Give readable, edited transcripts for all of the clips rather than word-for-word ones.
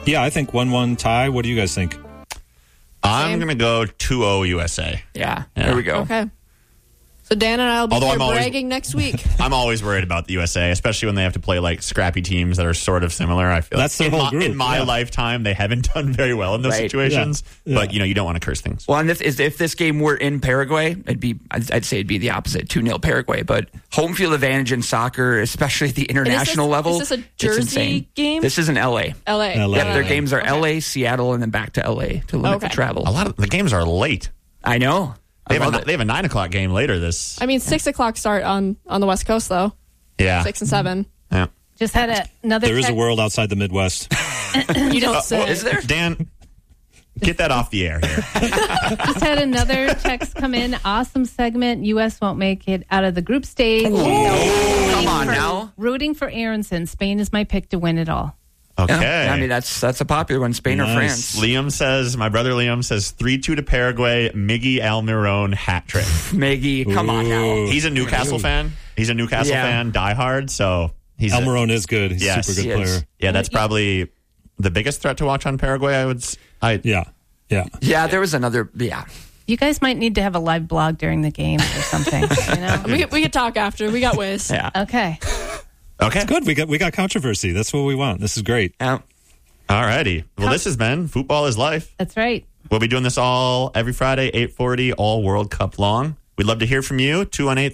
Yeah, I think 1-1 tie. What do you guys think? I'm going to go 2-0 USA. Yeah, there we go. Okay. So Dan and I will be Although here I'm always- bragging next week. I'm always worried about the USA, especially when they have to play like scrappy teams that are sort of similar. I feel That's like their whole group, in my yeah. lifetime, they haven't done very well in those Right. situations. Yeah. But you don't want to curse things. Well, and if this game were in Paraguay, I'd say it'd be the opposite, 2-0 Paraguay. But home field advantage in soccer, especially at the international level, is this a it's Jersey insane. game? This is in LA. LA. LA. Yep, their games are Okay. LA, Seattle, and then back to LA to limit the Okay. travel. A lot of the games are late. I know. They I love have it. they have a 9 o'clock game later. This I mean, 6 o'clock start on the West Coast, though. yeah 6 and 7. yeah. Just had another. There is a text- world outside the Midwest. You don't say. Is there? Dan, get that off the air here. Just had another text come in. Awesome segment. U.S. won't make it out of the group stage. Come on now. Rooting for Aronson. Spain is my pick to win it all. Okay. Yeah, I mean, that's a popular one. Spain or Nice. France. My brother Liam says 3-2 to Paraguay. Miggy Almiron hat trick. Maggie, come on now. He's a Newcastle fan. He's a Newcastle Yeah. fan, diehard. So he's Almiron is good. He's Yes, a super he good is. player. Yeah, that's probably the biggest threat to watch on Paraguay. Yeah. Yeah, there was another. Yeah. You guys might need to have a live blog during the game or something. You know? We could talk after. We got ways. Yeah. Okay. Okay. Good. We got controversy. That's what we want. This is great. Yeah. Alrighty. Well, this has been Football is Life. That's right. We'll be doing this every Friday, 8:40, all World Cup long. We'd love to hear from you.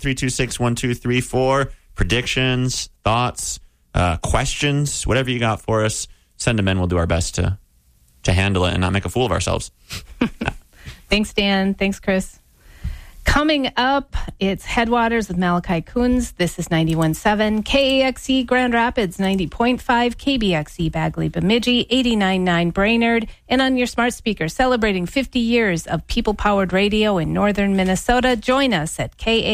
218-326-1234. Predictions, thoughts, questions, whatever you got for us. Send them in. We'll do our best to handle it and not make a fool of ourselves. Thanks, Dan. Thanks, Chris. Coming up, it's Headwaters with Malachi Coons. This is 91.7. KAXE Grand Rapids, 90.5. KBXE Bagley Bemidji, 89.9 Brainerd. And on your smart speaker, celebrating 50 years of people-powered radio in northern Minnesota. Join us at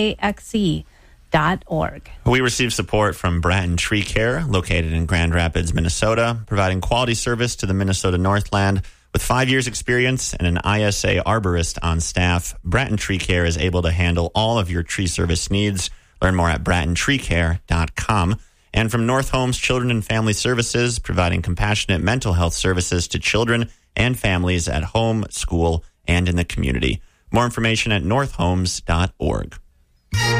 KAXE.org. We receive support from Bratton Tree Care, located in Grand Rapids, Minnesota, providing quality service to the Minnesota Northland. With 5 years' experience and an ISA arborist on staff, Bratton Tree Care is able to handle all of your tree service needs. Learn more at brattentreecare.com. And from North Homes Children and Family Services, providing compassionate mental health services to children and families at home, school, and in the community. More information at northhomes.org.